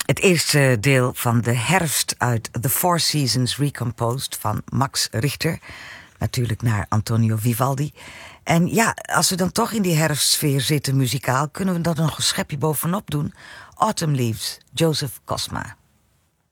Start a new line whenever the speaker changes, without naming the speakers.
Het eerste deel van de herfst uit The Four Seasons Recomposed van Max Richter. Natuurlijk naar Antonio Vivaldi. En ja, als we dan toch in die herfstsfeer zitten muzikaal, kunnen we dan nog een schepje bovenop doen. Autumn Leaves, Joseph Cosma.